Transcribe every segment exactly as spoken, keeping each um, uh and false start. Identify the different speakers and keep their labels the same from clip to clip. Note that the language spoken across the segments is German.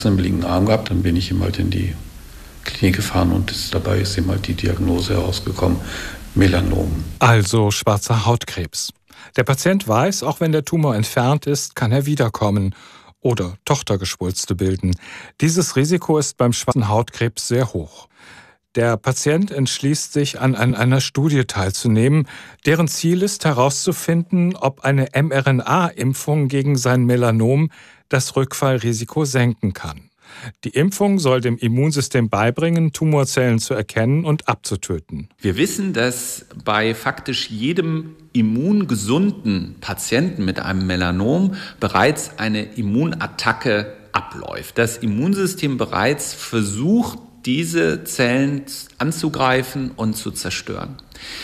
Speaker 1: einen linken Arm gehabt, dann bin ich ihm halt in die Klinik gefahren und ist, dabei ist ihm halt die Diagnose herausgekommen, Melanom.
Speaker 2: Also schwarzer Hautkrebs. Der Patient weiß, auch wenn der Tumor entfernt ist, kann er wiederkommen oder Tochtergeschwulste bilden. Dieses Risiko ist beim schwarzen Hautkrebs sehr hoch. Der Patient entschließt sich, an einer Studie teilzunehmen, deren Ziel ist herauszufinden, ob eine em R N A-Impfung gegen sein Melanom das Rückfallrisiko senken kann. Die Impfung soll dem Immunsystem beibringen, Tumorzellen zu erkennen und abzutöten.
Speaker 3: Wir wissen, dass bei faktisch jedem immungesunden Patienten mit einem Melanom bereits eine Immunattacke abläuft. Das Immunsystem bereits versucht, diese Zellen anzugreifen und zu zerstören.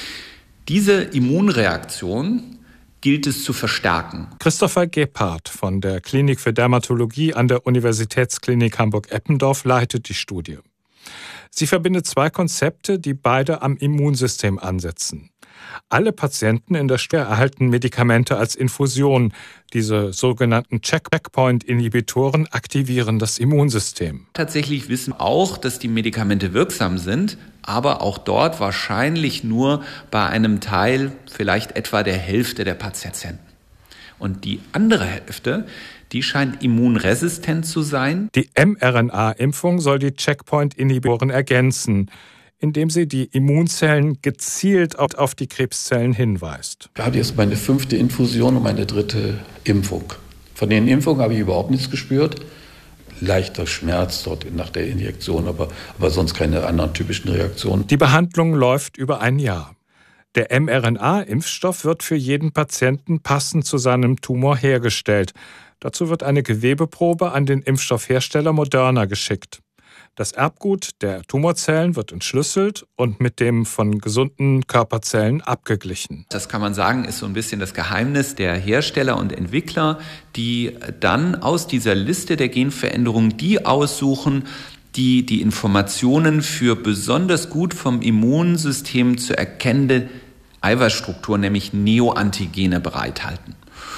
Speaker 3: Diese Immunreaktion gilt es zu verstärken.
Speaker 2: Christopher Gebhardt von der Klinik für Dermatologie an der Universitätsklinik Hamburg-Eppendorf leitet die Studie. Sie verbindet zwei Konzepte, die beide am Immunsystem ansetzen. Alle Patienten in der Studie erhalten Medikamente als Infusion. Diese sogenannten Checkpoint-Inhibitoren aktivieren das Immunsystem.
Speaker 3: Tatsächlich wissen wir auch, dass die Medikamente wirksam sind, aber auch dort wahrscheinlich nur bei einem Teil, vielleicht etwa der Hälfte der Patienten. Und die andere Hälfte, die scheint immunresistent zu sein.
Speaker 2: Die em R N A-Impfung soll die Checkpoint-Inhibitoren ergänzen, indem sie die Immunzellen gezielt auf die Krebszellen hinweist.
Speaker 1: Ich hatte jetzt meine fünfte Infusion und meine dritte Impfung. Von den Impfungen habe ich überhaupt nichts gespürt. Leichter Schmerz dort nach der Injektion, aber, aber sonst keine anderen typischen Reaktionen.
Speaker 2: Die Behandlung läuft über ein Jahr. Der em R N A-Impfstoff wird für jeden Patienten passend zu seinem Tumor hergestellt. Dazu wird eine Gewebeprobe an den Impfstoffhersteller Moderna geschickt. Das Erbgut der Tumorzellen wird entschlüsselt und mit dem von gesunden Körperzellen abgeglichen.
Speaker 3: Das kann man sagen, ist so ein bisschen das Geheimnis der Hersteller und Entwickler, die dann aus dieser Liste der Genveränderungen die aussuchen, die die Informationen für besonders gut vom Immunsystem zu erkennende Eiweißstrukturen, nämlich Neoantigene, bereithalten.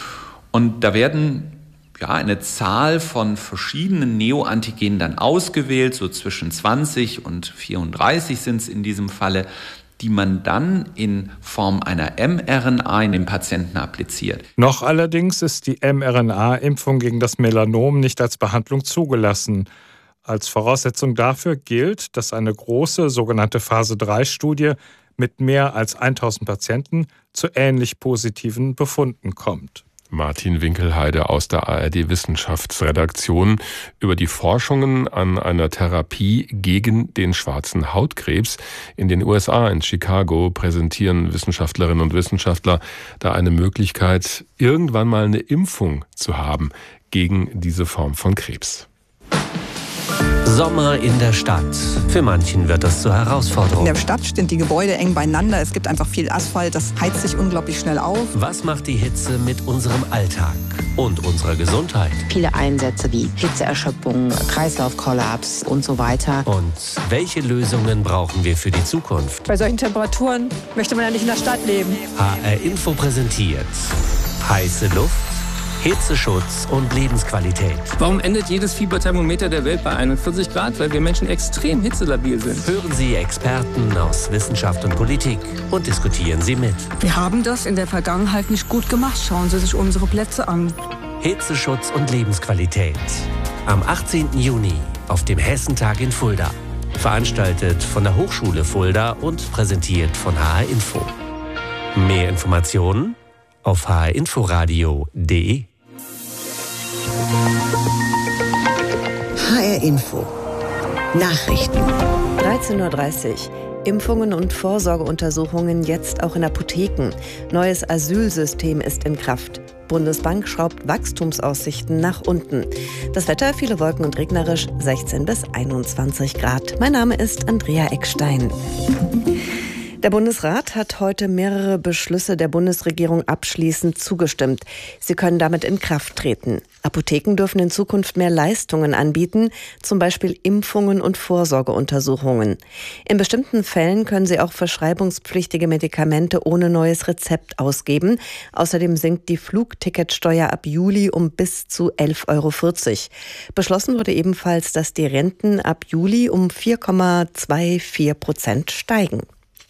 Speaker 3: Und da werden ja, eine Zahl von verschiedenen Neoantigenen dann ausgewählt, so zwischen zwanzig und vierunddreißig sind es in diesem Falle, die man dann in Form einer em R N A in den Patienten appliziert.
Speaker 2: Noch allerdings ist die em R N A-Impfung gegen das Melanom nicht als Behandlung zugelassen. Als Voraussetzung dafür gilt, dass eine große sogenannte Phase drei Studie mit mehr als tausend Patienten zu ähnlich positiven Befunden kommt.
Speaker 4: Martin Winkelheide aus der A R D-Wissenschaftsredaktion über die Forschungen an einer Therapie gegen den schwarzen Hautkrebs. In den U S A, in Chicago, präsentieren Wissenschaftlerinnen und Wissenschaftler da eine Möglichkeit, irgendwann mal eine Impfung zu haben gegen diese Form von Krebs.
Speaker 5: Sommer in der Stadt. Für manchen wird das zur Herausforderung.
Speaker 6: In der Stadt stehen die Gebäude eng beieinander. Es gibt einfach viel Asphalt. Das heizt sich unglaublich schnell auf.
Speaker 5: Was macht die Hitze mit unserem Alltag und unserer Gesundheit?
Speaker 7: Viele Einsätze wie Hitzeerschöpfung, Kreislaufkollaps und so weiter.
Speaker 5: Und welche Lösungen brauchen wir für die Zukunft?
Speaker 8: Bei solchen Temperaturen möchte man ja nicht in der Stadt leben.
Speaker 5: H R Info präsentiert heiße Luft, Hitzeschutz und Lebensqualität.
Speaker 9: Warum endet jedes Fieberthermometer der Welt bei einundvierzig Grad? Weil wir Menschen extrem hitzelabil sind.
Speaker 5: Hören Sie Experten aus Wissenschaft und Politik und diskutieren Sie mit.
Speaker 8: Wir haben das in der Vergangenheit nicht gut gemacht. Schauen Sie sich unsere Plätze an.
Speaker 5: Hitzeschutz und Lebensqualität. Am achtzehnten Juni auf dem Hessentag in Fulda. Veranstaltet von der Hochschule Fulda und präsentiert von H R Info. Mehr Informationen auf h r inforadio punkt d e.
Speaker 10: H R Info Nachrichten.
Speaker 11: dreizehn Uhr dreißig. Impfungen und Vorsorgeuntersuchungen jetzt auch in Apotheken. Neues Asylsystem ist in Kraft. Bundesbank schraubt Wachstumsaussichten nach unten. Das Wetter, viele Wolken und regnerisch, sechzehn bis einundzwanzig Grad. Mein Name ist Andrea Eckstein. Der Bundesrat hat heute mehrere Beschlüsse der Bundesregierung abschließend zugestimmt. Sie können damit in Kraft treten. Apotheken dürfen in Zukunft mehr Leistungen anbieten, zum Beispiel Impfungen und Vorsorgeuntersuchungen. In bestimmten Fällen können sie auch verschreibungspflichtige Medikamente ohne neues Rezept ausgeben. Außerdem sinkt die Flugticketsteuer ab Juli um bis zu elf Euro vierzig. Beschlossen wurde ebenfalls, dass die Renten ab Juli um vier Komma vierundzwanzig Prozent steigen.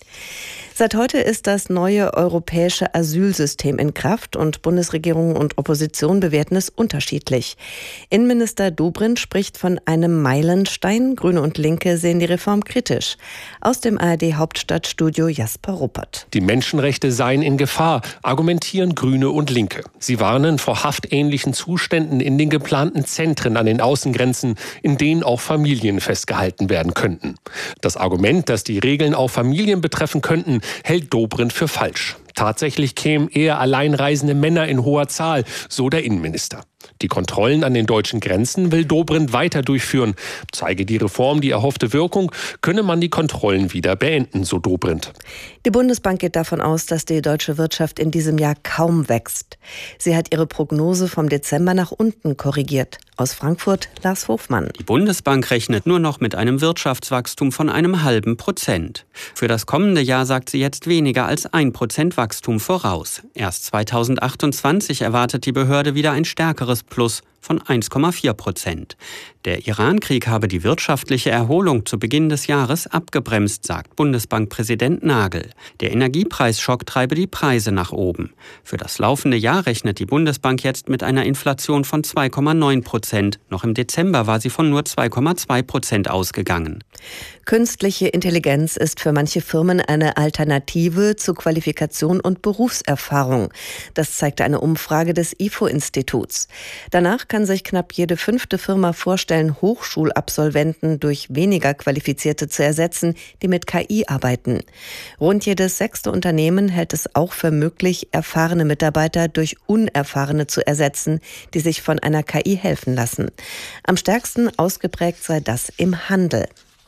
Speaker 11: Seit heute ist das neue europäische Asylsystem in Kraft und Bundesregierung und Opposition bewerten es unterschiedlich. Innenminister Dobrindt spricht von einem Meilenstein. Grüne und Linke sehen die Reform kritisch. Aus dem A R D-Hauptstadtstudio Jasper Ruppert.
Speaker 12: Die Menschenrechte seien in Gefahr, argumentieren Grüne und Linke. Sie warnen vor haftähnlichen Zuständen in den geplanten Zentren an den Außengrenzen, in denen auch Familien festgehalten werden könnten. Das Argument, dass die Regeln auch Familien betreffen könnten, hält Dobrindt für falsch. Tatsächlich kämen eher alleinreisende Männer in hoher Zahl, so der Innenminister. Die Kontrollen an den deutschen Grenzen will Dobrindt weiter durchführen. Zeige die Reform die erhoffte Wirkung, könne man die Kontrollen wieder beenden, so Dobrindt.
Speaker 11: Die Bundesbank geht davon aus, dass die deutsche Wirtschaft in diesem Jahr kaum wächst. Sie hat ihre Prognose vom Dezember nach unten korrigiert. Aus Frankfurt, Lars Hofmann.
Speaker 13: Die Bundesbank rechnet nur noch mit einem Wirtschaftswachstum von einem halben Prozent. Für das kommende Jahr sagt sie jetzt weniger als ein Prozent Wachstum voraus. Erst zweitausendachtundzwanzig erwartet die Behörde wieder ein stärkeres Plus von eins Komma vier Prozent. Der Iran-Krieg habe die wirtschaftliche Erholung zu Beginn des Jahres abgebremst, sagt Bundesbankpräsident Nagel. Der Energiepreisschock treibe die Preise nach oben. Für das laufende Jahr rechnet die Bundesbank jetzt mit einer Inflation von zwei Komma neun Prozent. Noch im Dezember war sie von nur zwei Komma zwei Prozent ausgegangen.
Speaker 11: Künstliche Intelligenz ist für manche Firmen eine Alternative zu Qualifikation und Berufserfahrung. Das zeigte eine Umfrage des I F O-Instituts. Danach kann sich knapp jede fünfte Firma vorstellen, Hochschulabsolventen durch weniger Qualifizierte zu ersetzen, die mit K I arbeiten. Rund jedes sechste Unternehmen hält es auch für möglich, erfahrene Mitarbeiter durch Unerfahrene zu ersetzen, die sich von einer K I helfen lassen. Am stärksten ausgeprägt sei das im Handel.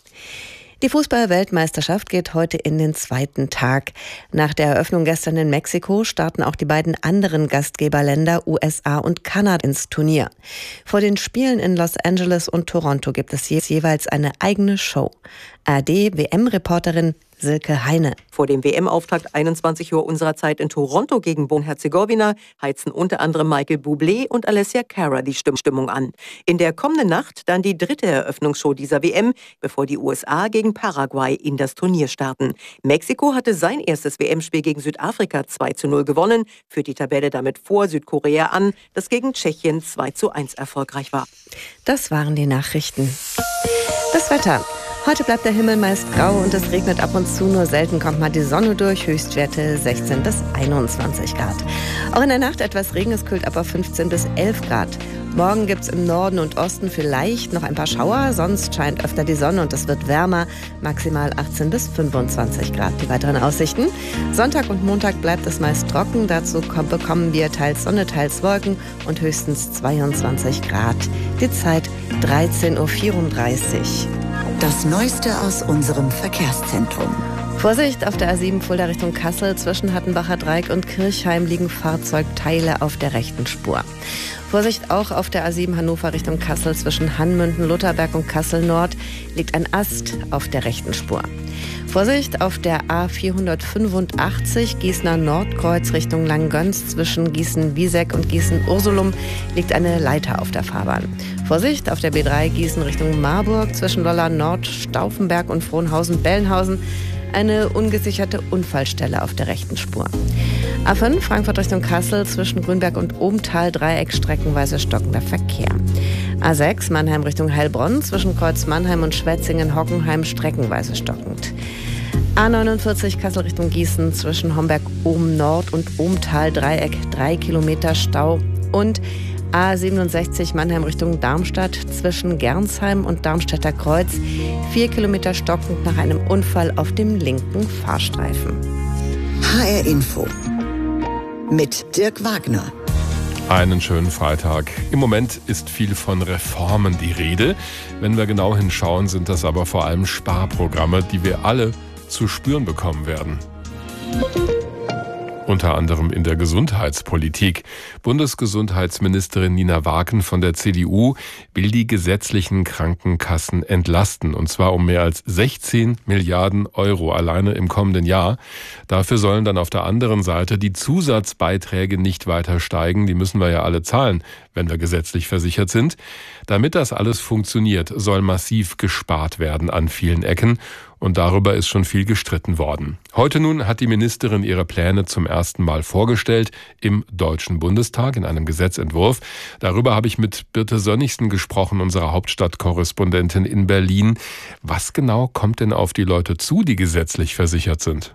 Speaker 11: Die Fußball-Weltmeisterschaft geht heute in den zweiten Tag. Nach der Eröffnung gestern in Mexiko starten auch die beiden anderen Gastgeberländer U S A und Kanada ins Turnier. Vor den Spielen in Los Angeles und Toronto gibt es jeweils eine eigene Show. A R D-W M-Reporterin Silke Heine.
Speaker 14: Vor dem W M-Auftakt einundzwanzig Uhr unserer Zeit in Toronto gegen Bosnien-Herzegowina heizen unter anderem Michael Bublé und Alessia Cara die Stimmung an. In der kommenden Nacht dann die dritte Eröffnungsshow dieser W M, bevor die U S A gegen Paraguay in das Turnier starten. Mexiko hatte sein erstes W M-Spiel gegen Südafrika zwei zu null gewonnen, führt die Tabelle damit vor Südkorea an, das gegen Tschechien zwei zu eins erfolgreich war.
Speaker 11: Das waren die Nachrichten. Das Wetter. Heute bleibt der Himmel meist grau und es regnet ab und zu, nur selten kommt mal die Sonne durch, Höchstwerte sechzehn bis einundzwanzig Grad. Auch in der Nacht etwas Regen, es kühlt ab auf fünfzehn bis elf Grad. Morgen gibt es im Norden und Osten vielleicht noch ein paar Schauer, sonst scheint öfter die Sonne und es wird wärmer, maximal achtzehn bis fünfundzwanzig Grad. Die weiteren Aussichten: Sonntag und Montag bleibt es meist trocken, dazu bekommen wir teils Sonne, teils Wolken und höchstens zweiundzwanzig Grad. Die Zeit dreizehn Uhr vierunddreißig.
Speaker 10: Das Neueste aus unserem Verkehrszentrum.
Speaker 11: Vorsicht auf der A sieben Fulda Richtung Kassel. Zwischen Hattenbacher Dreieck und Kirchheim liegen Fahrzeugteile auf der rechten Spur. Vorsicht auch auf der A sieben Hannover Richtung Kassel. Zwischen Hannmünden, Lutherberg und Kassel Nord liegt ein Ast auf der rechten Spur. Vorsicht auf der A vierhundertfünfundachtzig Gießener Nordkreuz Richtung Langgöns. Zwischen Gießen-Wieseck und Gießen-Ursulum liegt eine Leiter auf der Fahrbahn. Vorsicht auf der B drei Gießen Richtung Marburg. Zwischen Lolla Nord, Stauffenberg und Frohnhausen-Bellenhausen eine ungesicherte Unfallstelle auf der rechten Spur. A fünf Frankfurt Richtung Kassel. Zwischen Grünberg und Obenthal Dreieck streckenweise stockender Verkehr. A sechs Mannheim Richtung Heilbronn. Zwischen Kreuz Mannheim und Schwetzingen-Hockenheim streckenweise stockend. A neunundvierzig Kassel Richtung Gießen. Zwischen Homberg-Ohm Nord und Obenthal Dreieck drei Kilometer Stau. Und A siebenundsechzig Mannheim Richtung Darmstadt. Zwischen Gernsheim und Darmstädter Kreuz vier Kilometer stockend nach einem Unfall auf dem linken Fahrstreifen.
Speaker 10: H R Info mit Dirk Wagner.
Speaker 4: Einen schönen Freitag. Im Moment ist viel von Reformen die Rede. Wenn wir genau hinschauen, sind das aber vor allem Sparprogramme, die wir alle zu spüren bekommen werden. Unter anderem in der Gesundheitspolitik. Bundesgesundheitsministerin Nina Waken von der C D U will die gesetzlichen Krankenkassen entlasten. Und zwar um mehr als sechzehn Milliarden Euro alleine im kommenden Jahr. Dafür sollen dann auf der anderen Seite die Zusatzbeiträge nicht weiter steigen. Die müssen wir ja alle zahlen, wenn wir gesetzlich versichert sind. Damit das alles funktioniert, soll massiv gespart werden an vielen Ecken. Und darüber ist schon viel gestritten worden. Heute nun hat die Ministerin ihre Pläne zum ersten Mal vorgestellt im Deutschen Bundestag in einem Gesetzentwurf. Darüber habe ich mit Birte Sönnigsen gesprochen, unserer Hauptstadtkorrespondentin in Berlin. Was genau kommt denn auf die Leute zu, die gesetzlich versichert sind?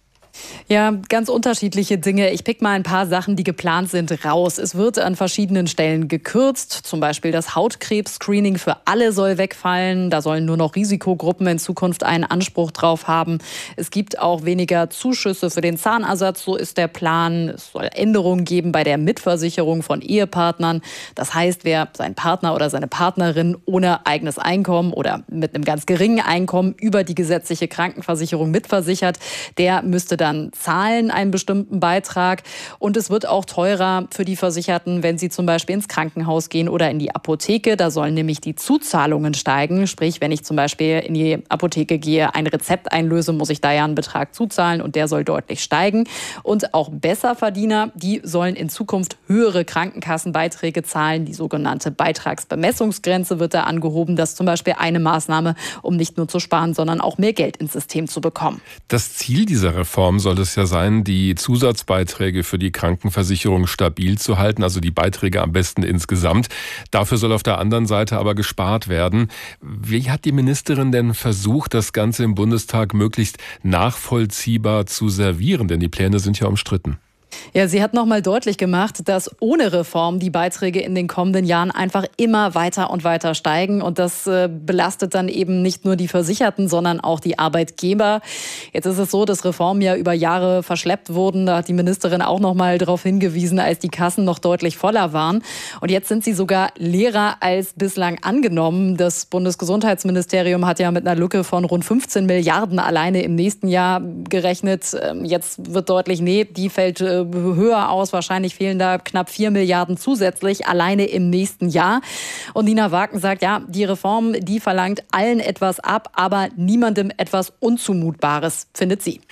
Speaker 15: Ja, ganz unterschiedliche Dinge. Ich pick mal ein paar Sachen, die geplant sind, raus. Es wird an verschiedenen Stellen gekürzt. Zum Beispiel das Hautkrebs-Screening für alle soll wegfallen. Da sollen nur noch Risikogruppen in Zukunft einen Anspruch drauf haben. Es gibt auch weniger Zuschüsse für den Zahnersatz, so ist der Plan. Es soll Änderungen geben bei der Mitversicherung von Ehepartnern. Das heißt, wer seinen Partner oder seine Partnerin ohne eigenes Einkommen oder mit einem ganz geringen Einkommen über die gesetzliche Krankenversicherung mitversichert, der müsste dann zahlen einen bestimmten Beitrag. Und es wird auch teurer für die Versicherten, wenn sie zum Beispiel ins Krankenhaus gehen oder in die Apotheke. Da sollen nämlich die Zuzahlungen steigen. Sprich, wenn ich zum Beispiel in die Apotheke gehe, ein Rezept einlöse, muss ich da ja einen Betrag zuzahlen und der soll deutlich steigen. Und auch Besserverdiener, die sollen in Zukunft höhere Krankenkassenbeiträge zahlen. Die sogenannte Beitragsbemessungsgrenze wird da angehoben. Das ist zum Beispiel eine Maßnahme, um nicht nur zu sparen, sondern auch mehr Geld ins System zu bekommen.
Speaker 4: Das Ziel dieser Reform soll es ja sein, die Zusatzbeiträge für die Krankenversicherung stabil zu halten, also die Beiträge am besten insgesamt. Dafür soll auf der anderen Seite aber gespart werden. Wie hat die Ministerin denn versucht, das Ganze im Bundestag möglichst nachvollziehbar zu servieren? Denn die Pläne sind ja umstritten.
Speaker 15: Ja, sie hat noch mal deutlich gemacht, dass ohne Reform die Beiträge in den kommenden Jahren einfach immer weiter und weiter steigen. Und das äh, belastet dann eben nicht nur die Versicherten, sondern auch die Arbeitgeber. Jetzt ist es so, dass Reformen ja über Jahre verschleppt wurden. Da hat die Ministerin auch noch mal darauf hingewiesen, als die Kassen noch deutlich voller waren. Und jetzt sind sie sogar leerer als bislang angenommen. Das Bundesgesundheitsministerium hat ja mit einer Lücke von rund fünfzehn Milliarden alleine im nächsten Jahr gerechnet. Jetzt wird deutlich, nee, die fällt äh, höher aus. Wahrscheinlich fehlen da knapp vier Milliarden zusätzlich alleine im nächsten Jahr. Und Nina Waken sagt, ja, die Reform, die verlangt allen etwas ab, aber niemandem etwas Unzumutbares, findet sie.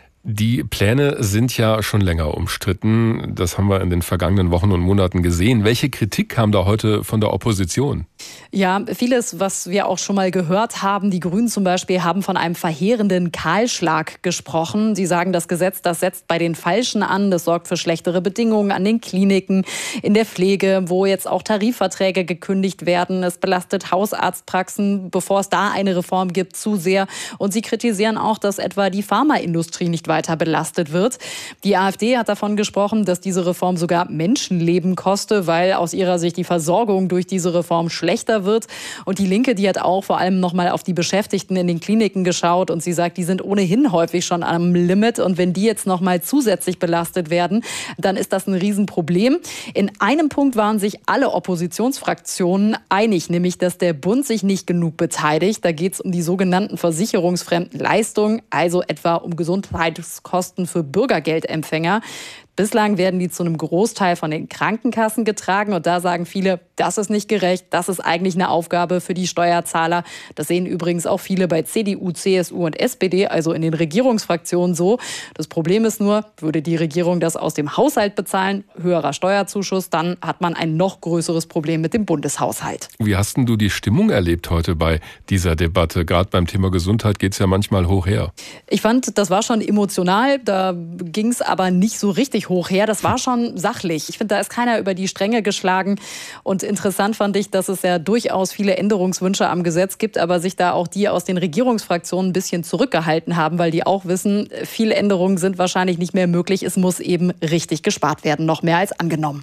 Speaker 4: Die Pläne sind ja schon länger umstritten. Das haben wir in den vergangenen Wochen und Monaten gesehen. Welche Kritik kam da heute von der Opposition?
Speaker 15: Ja, vieles, was wir auch schon mal gehört haben. Die Grünen zum Beispiel haben von einem verheerenden Kahlschlag gesprochen. Sie sagen, das Gesetz, das setzt bei den Falschen an. Das sorgt für schlechtere Bedingungen an den Kliniken, in der Pflege, wo jetzt auch Tarifverträge gekündigt werden. Es belastet Hausarztpraxen, bevor es da eine Reform gibt, zu sehr. Und sie kritisieren auch, dass etwa die Pharmaindustrie nicht weiter belastet wird. Die AfD hat davon gesprochen, dass diese Reform sogar Menschenleben koste, weil aus ihrer Sicht die Versorgung durch diese Reform schlechter wird. Und die Linke, die hat auch vor allem noch mal auf die Beschäftigten in den Kliniken geschaut und sie sagt, die sind ohnehin häufig schon am Limit und wenn die jetzt noch mal zusätzlich belastet werden, dann ist das ein Riesenproblem. In einem Punkt waren sich alle Oppositionsfraktionen einig, nämlich, dass der Bund sich nicht genug beteiligt. Da geht es um die sogenannten versicherungsfremden Leistungen, also etwa um Gesundheitskosten für Bürgergeldempfänger. Bislang werden die zu einem Großteil von den Krankenkassen getragen und da sagen viele, das ist nicht gerecht, das ist eigentlich eine Aufgabe für die Steuerzahler. Das sehen übrigens auch viele bei C D U, C S U und S P D, also in den Regierungsfraktionen so. Das Problem ist nur, würde die Regierung das aus dem Haushalt bezahlen, höherer Steuerzuschuss, dann hat man ein noch größeres Problem mit dem Bundeshaushalt.
Speaker 4: Wie hast denn du die Stimmung erlebt heute bei dieser Debatte? Gerade beim Thema Gesundheit geht es ja manchmal hoch her.
Speaker 15: Ich fand, das war schon emotional, da ging es aber nicht so richtig hoch her. Das war schon sachlich. Ich finde, da ist keiner über die Stränge geschlagen. Und interessant fand ich, dass es ja durchaus viele Änderungswünsche am Gesetz gibt, aber sich da auch die aus den Regierungsfraktionen ein bisschen zurückgehalten haben, weil die auch wissen, viele Änderungen sind wahrscheinlich nicht mehr möglich. Es muss eben richtig gespart werden, noch mehr als angenommen.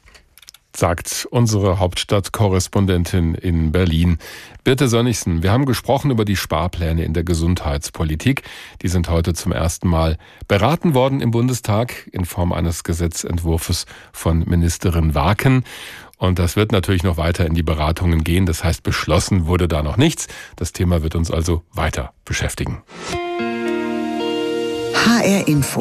Speaker 4: Sagt unsere Hauptstadtkorrespondentin in Berlin, Birte Sönnigsen. Wir haben gesprochen über die Sparpläne in der Gesundheitspolitik. Die sind heute zum ersten Mal beraten worden im Bundestag in Form eines Gesetzentwurfs von Ministerin Waken. Und das wird natürlich noch weiter in die Beratungen gehen. Das heißt, beschlossen wurde da noch nichts. Das Thema wird uns also weiter beschäftigen.
Speaker 10: H R Info.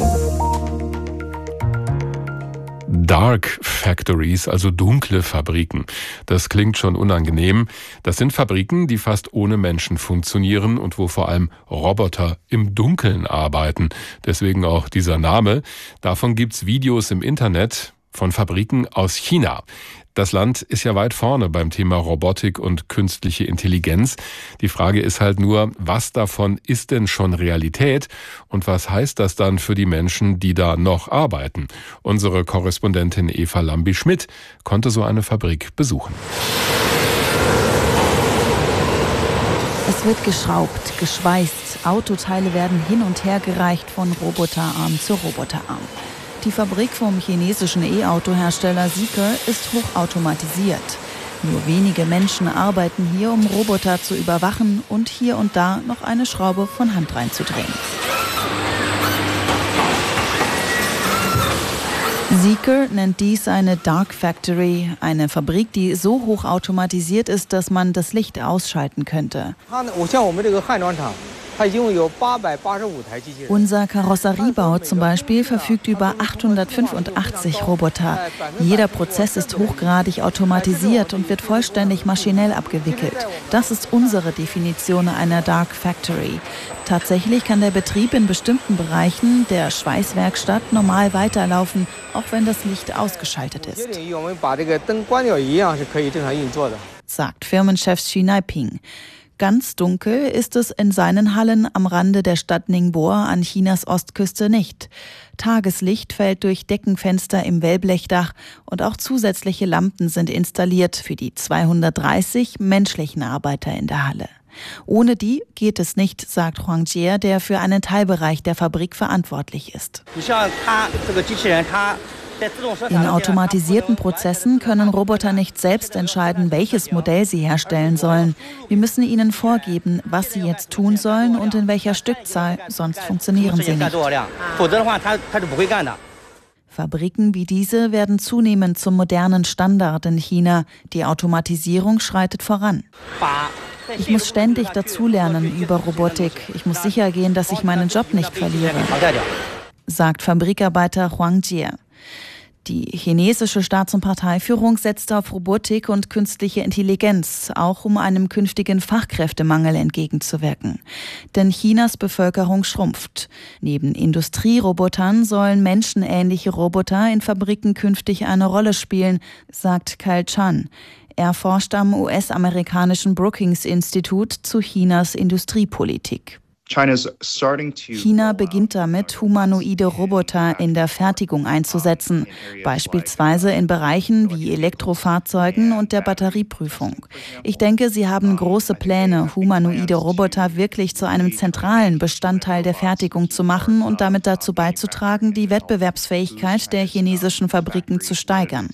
Speaker 4: Dark Factories, also dunkle Fabriken. Das klingt schon unangenehm. Das sind Fabriken, die fast ohne Menschen funktionieren und wo vor allem Roboter im Dunkeln arbeiten. Deswegen auch dieser Name. Davon gibt's Videos im Internet von Fabriken aus China. Das Land ist ja weit vorne beim Thema Robotik und künstliche Intelligenz. Die Frage ist halt nur, was davon ist denn schon Realität und was heißt das dann für die Menschen, die da noch arbeiten? Unsere Korrespondentin Eva Lambi-Schmidt konnte so eine Fabrik besuchen.
Speaker 16: Es wird geschraubt, geschweißt, Autoteile werden hin und her gereicht von Roboterarm zu Roboterarm. Die Fabrik vom chinesischen E-Auto-Hersteller Zeekr ist hochautomatisiert. Nur wenige Menschen arbeiten hier, um Roboter zu überwachen und hier und da noch eine Schraube von Hand reinzudrehen. Zeekr nennt dies eine Dark Factory, eine Fabrik, die so hochautomatisiert ist, dass man das Licht ausschalten könnte. Unser Karosseriebau zum Beispiel verfügt über achthundertfünfundachtzig Roboter. Jeder Prozess ist hochgradig automatisiert und wird vollständig maschinell abgewickelt. Das ist unsere Definition einer Dark Factory. Tatsächlich kann der Betrieb in bestimmten Bereichen der Schweißwerkstatt normal weiterlaufen, auch wenn das Licht ausgeschaltet ist, sagt Firmenchef Xu Neiping. Ganz dunkel ist es in seinen Hallen am Rande der Stadt Ningbo an Chinas Ostküste nicht. Tageslicht fällt durch Deckenfenster im Wellblechdach und auch zusätzliche Lampen sind installiert für die zweihundertdreißig menschlichen Arbeiter in der Halle. Ohne die geht es nicht, sagt Huang Jie, der für einen Teilbereich der Fabrik verantwortlich ist. In automatisierten Prozessen können Roboter nicht selbst entscheiden, welches Modell sie herstellen sollen. Wir müssen ihnen vorgeben, was sie jetzt tun sollen und in welcher Stückzahl, sonst funktionieren sie nicht. Fabriken wie diese werden zunehmend zum modernen Standard in China. Die Automatisierung schreitet voran. Ich muss ständig dazulernen über Robotik. Ich muss sicher gehen, dass ich meinen Job nicht verliere, sagt Fabrikarbeiter Huang Jie. Die chinesische Staats- und Parteiführung setzt auf Robotik und künstliche Intelligenz, auch um einem künftigen Fachkräftemangel entgegenzuwirken. Denn Chinas Bevölkerung schrumpft. Neben Industrierobotern sollen menschenähnliche Roboter in Fabriken künftig eine Rolle spielen, sagt Kyle Chan. Er forscht am U S-amerikanischen Brookings-Institut zu Chinas Industriepolitik. China beginnt damit, humanoide Roboter in der Fertigung einzusetzen, beispielsweise in Bereichen wie Elektrofahrzeugen und der Batterieprüfung. Ich denke, sie haben große Pläne, humanoide Roboter wirklich zu einem zentralen Bestandteil der Fertigung zu machen und damit dazu beizutragen, die Wettbewerbsfähigkeit der chinesischen Fabriken zu steigern.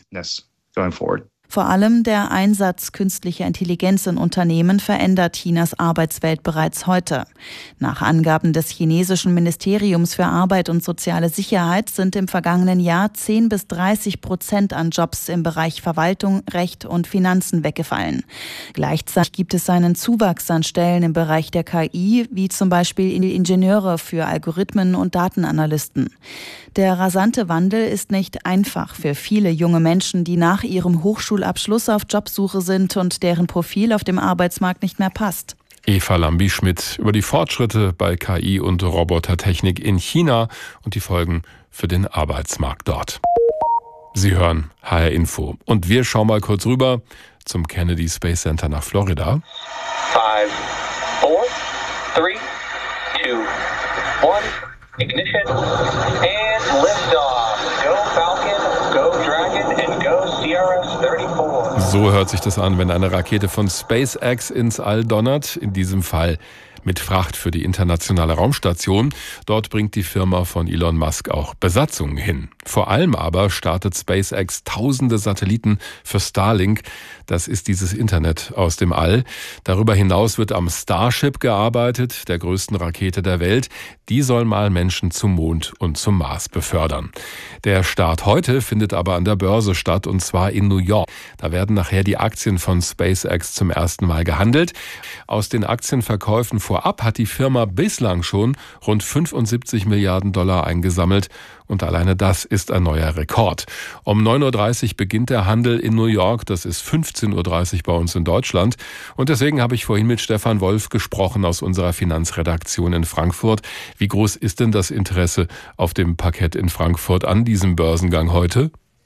Speaker 16: Vor allem der Einsatz künstlicher Intelligenz in Unternehmen verändert Chinas Arbeitswelt bereits heute. Nach Angaben des chinesischen Ministeriums für Arbeit und soziale Sicherheit sind im vergangenen Jahr zehn bis dreißig Prozent an Jobs im Bereich Verwaltung, Recht und Finanzen weggefallen. Gleichzeitig gibt es einen Zuwachs an Stellen im Bereich der K I, wie zum Beispiel Ingenieure für Algorithmen und Datenanalysten. Der rasante Wandel ist nicht einfach für viele junge Menschen, die nach ihrem Hochschulabschluss auf Jobsuche sind und deren Profil auf dem Arbeitsmarkt nicht mehr passt.
Speaker 4: Eva Lambi-Schmidt über die Fortschritte bei K I und Robotertechnik in China und die Folgen für den Arbeitsmarkt dort. Sie hören H R Info. Und wir schauen mal kurz rüber zum Kennedy Space Center nach Florida.
Speaker 17: Five, four, three, two, one, ignition and liftoff. Go Falcon, go Dragon and go C R S vierunddreißig.
Speaker 4: So hört sich das an, wenn eine Rakete von SpaceX ins All donnert. In diesem Fall mit Fracht für die internationale Raumstation. Dort bringt die Firma von Elon Musk auch Besatzungen hin. Vor allem aber startet SpaceX tausende Satelliten für Starlink. Das ist dieses Internet aus dem All. Darüber hinaus wird am Starship gearbeitet, der größten Rakete der Welt. Die soll mal Menschen zum Mond und zum Mars befördern. Der Start heute findet aber an der Börse Börse statt, und zwar in New York. Da werden nachher die Aktien von SpaceX zum ersten Mal gehandelt. Aus den Aktienverkäufen vorab hat die Firma bislang schon rund fünfundsiebzig Milliarden Dollar eingesammelt. Und alleine das ist ein neuer Rekord. Um neun Uhr dreißig beginnt der Handel in New York. Das ist fünfzehn Uhr dreißig bei uns in Deutschland. Und deswegen habe ich vorhin mit Stefan Wolf gesprochen aus unserer Finanzredaktion in Frankfurt. Wie groß ist denn das Interesse auf dem Parkett in Frankfurt an diesem Börsengang heute?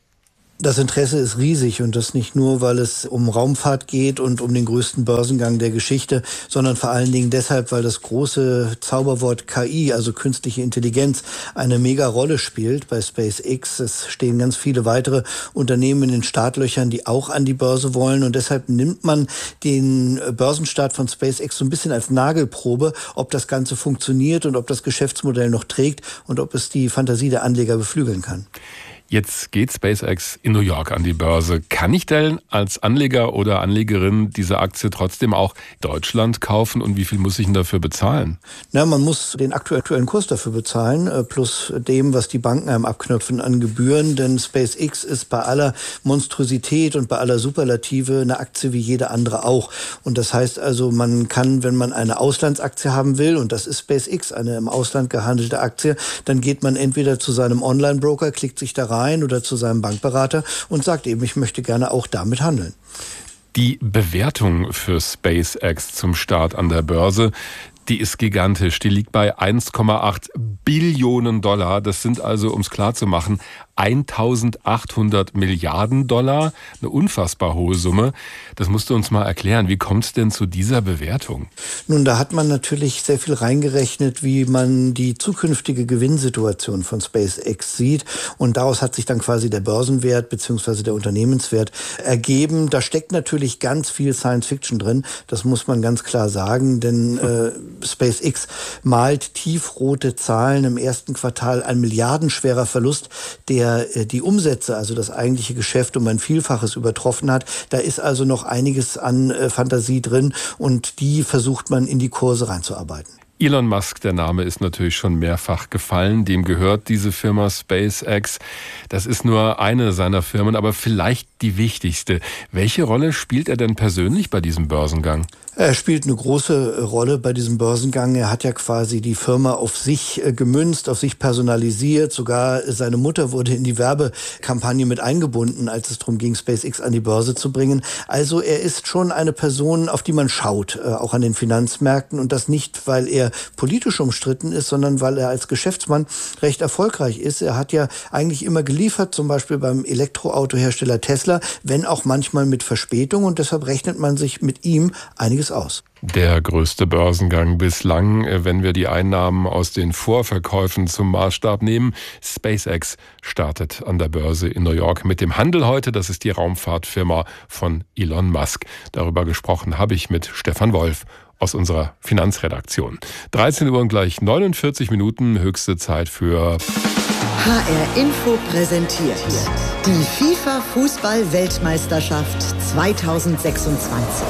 Speaker 18: Das Interesse ist riesig, und das nicht nur, weil es um Raumfahrt geht und um den größten Börsengang der Geschichte, sondern vor allen Dingen deshalb, weil das große Zauberwort K I, also künstliche Intelligenz, eine mega Rolle spielt bei SpaceX. Es stehen ganz viele weitere Unternehmen in den Startlöchern, die auch an die Börse wollen, und deshalb nimmt man den Börsenstart von SpaceX so ein bisschen als Nagelprobe, ob das Ganze funktioniert und ob das Geschäftsmodell noch trägt und ob es die Fantasie der Anleger beflügeln kann.
Speaker 4: Jetzt geht SpaceX in New York an die Börse. Kann ich denn als Anleger oder Anlegerin diese Aktie trotzdem auch in Deutschland kaufen, und wie viel muss ich denn dafür bezahlen?
Speaker 18: Na, man muss den aktuellen Kurs dafür bezahlen, plus dem, was die Banken einem abknöpfen an Gebühren, denn SpaceX ist bei aller Monstrosität und bei aller Superlative eine Aktie wie jede andere auch. Und das heißt also, man kann, wenn man eine Auslandsaktie haben will, und das ist SpaceX, eine im Ausland gehandelte Aktie, dann geht man entweder zu seinem Online-Broker, klickt sich da rein oder zu seinem Bankberater und sagt eben, ich möchte gerne auch damit handeln.
Speaker 4: Die Bewertung für SpaceX zum Start an der Börse, die ist gigantisch. Die liegt bei eins Komma acht Billionen Dollar. Das sind also, um es klar zu machen, eintausendachthundert Milliarden Dollar. Eine unfassbar hohe Summe. Das musst du uns mal erklären. Wie kommt es denn zu dieser Bewertung?
Speaker 18: Nun, da hat man natürlich sehr viel reingerechnet, wie man die zukünftige Gewinnsituation von SpaceX sieht. Und daraus hat sich dann quasi der Börsenwert bzw. der Unternehmenswert ergeben. Da steckt natürlich ganz viel Science Fiction drin. Das muss man ganz klar sagen. Denn äh, SpaceX malt tiefrote Zahlen. Im ersten Quartal ein milliardenschwerer Verlust, der die Umsätze, also das eigentliche Geschäft, um ein Vielfaches übertroffen hat. Da ist also noch einiges an äh, Fantasie drin, und die versucht man in die Kurse reinzuarbeiten.
Speaker 4: Elon Musk, der Name ist natürlich schon mehrfach gefallen. Dem gehört diese Firma SpaceX. Das ist nur eine seiner Firmen, aber vielleicht die wichtigste. Welche Rolle spielt er denn persönlich bei diesem Börsengang?
Speaker 18: Er spielt eine große Rolle bei diesem Börsengang. Er hat ja quasi die Firma auf sich gemünzt, auf sich personalisiert. Sogar seine Mutter wurde in die Werbekampagne mit eingebunden, als es darum ging, SpaceX an die Börse zu bringen. Also er ist schon eine Person, auf die man schaut, auch an den Finanzmärkten. Und das nicht, weil er politisch umstritten ist, sondern weil er als Geschäftsmann recht erfolgreich ist. Er hat ja eigentlich immer geliefert, zum Beispiel beim Elektroautohersteller Tesla, wenn auch manchmal mit Verspätung. Und deshalb rechnet man sich mit ihm einiges aus.
Speaker 4: Der größte Börsengang bislang, wenn wir die Einnahmen aus den Vorverkäufen zum Maßstab nehmen. SpaceX startet an der Börse in New York mit dem Handel heute. Das ist die Raumfahrtfirma von Elon Musk. Darüber gesprochen habe ich mit Stefan Wolf aus unserer Finanzredaktion. dreizehn Uhr und gleich neunundvierzig Minuten, höchste Zeit für
Speaker 10: H R Info präsentiert die FIFA-Fußball-Weltmeisterschaft zweitausendsechsundzwanzig.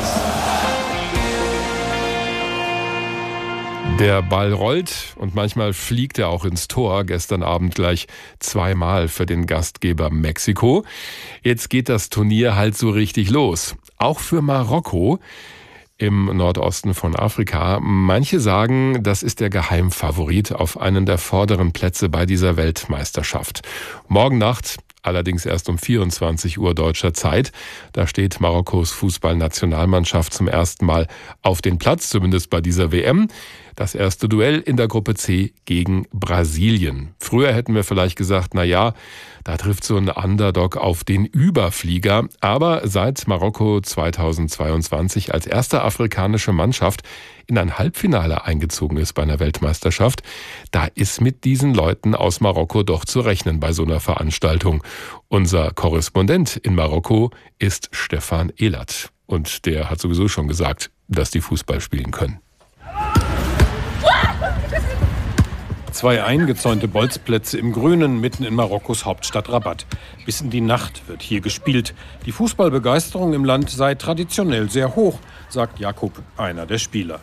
Speaker 4: Der Ball rollt und manchmal fliegt er auch ins Tor. Gestern Abend gleich zweimal für den Gastgeber Mexiko. Jetzt geht das Turnier halt so richtig los. Auch für Marokko im Nordosten von Afrika. Manche sagen, das ist der Geheimfavorit auf einen der vorderen Plätze bei dieser Weltmeisterschaft. Morgen Nacht, allerdings erst um vierundzwanzig Uhr deutscher Zeit, da steht Marokkos Fußballnationalmannschaft zum ersten Mal auf den Platz, zumindest bei dieser W M. Das erste Duell in der Gruppe C gegen Brasilien. Früher hätten wir vielleicht gesagt, na ja, da trifft so ein Underdog auf den Überflieger. Aber seit Marokko zweitausendzweiundzwanzig als erste afrikanische Mannschaft in ein Halbfinale eingezogen ist bei einer Weltmeisterschaft, da ist mit diesen Leuten aus Marokko doch zu rechnen bei so einer Veranstaltung. Unser Korrespondent in Marokko ist Stefan Ehlert. Und der hat sowieso schon gesagt, dass die Fußball spielen können.
Speaker 19: Zwei eingezäunte Bolzplätze im Grünen mitten in Marokkos Hauptstadt Rabat. Bis in die Nacht wird hier gespielt. Die Fußballbegeisterung im Land sei traditionell sehr hoch, sagt Jakob, einer der Spieler.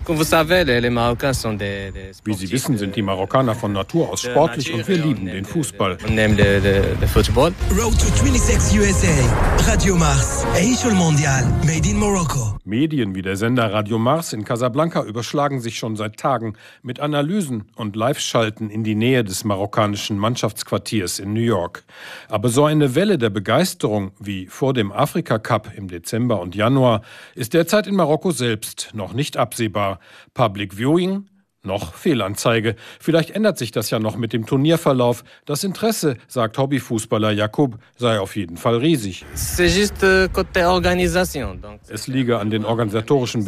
Speaker 19: Wie Sie wissen, sind die Marokkaner von Natur aus sportlich und wir lieben den Fußball.
Speaker 20: Road to twenty-six U S A. Radio Mars. Aisha Mondial. Made in Morocco.
Speaker 19: Medien wie der Sender Radio Mars in Casablanca überschlagen sich schon seit Tagen mit Analysen und Live-Schalten in die Nähe des marokkanischen Mannschaftsquartiers in New York. Aber so eine Welle der Begeisterung wie vor dem Afrika-Cup im Dezember und Januar ist derzeit in Marokko selbst noch nicht absehbar. Public Viewing? Noch Fehlanzeige. Vielleicht ändert sich das ja noch mit dem Turnierverlauf. Das Interesse, sagt Hobbyfußballer Jakob, sei auf jeden Fall riesig. Es liege an den organisatorischen